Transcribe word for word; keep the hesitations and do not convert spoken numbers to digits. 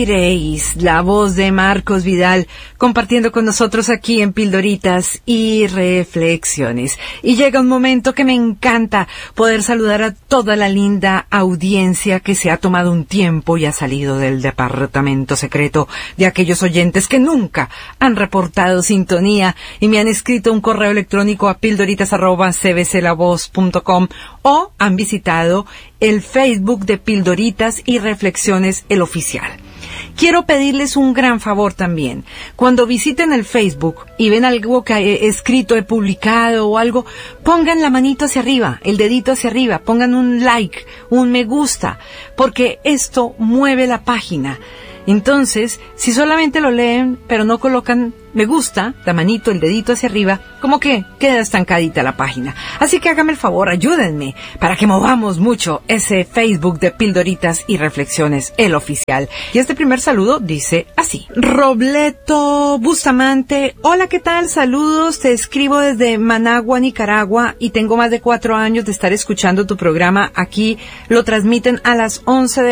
oiréis la voz de Marcos Vidal compartiendo con nosotros aquí en Pildoritas y Reflexiones. Y llega un momento que me encanta poder saludar a toda la linda audiencia que se ha tomado un tiempo y ha salido del departamento secreto de aquellos oyentes que nunca han reportado sintonía y me han escrito un correo electrónico a pildoritas arroba c b c la voz punto com o han visitado el Facebook de Pildoritas y Reflexiones, el oficial. Quiero pedirles un gran favor también. Cuando visiten el Facebook y ven algo que he escrito, he publicado o algo, pongan la manito hacia arriba, el dedito hacia arriba, pongan un like, un me gusta, porque esto mueve la página. Entonces, si solamente lo leen, pero no colocan me gusta, la manito, el dedito hacia arriba, como que queda estancadita la página. Así que háganme el favor, ayúdenme, para que movamos mucho ese Facebook de Pildoritas y Reflexiones, el oficial. Y este primer saludo dice así. Robleto Bustamante, hola, ¿qué tal? Saludos, te escribo desde Managua, Nicaragua, y tengo más de cuatro años de estar escuchando tu programa. Aquí lo transmiten a las once de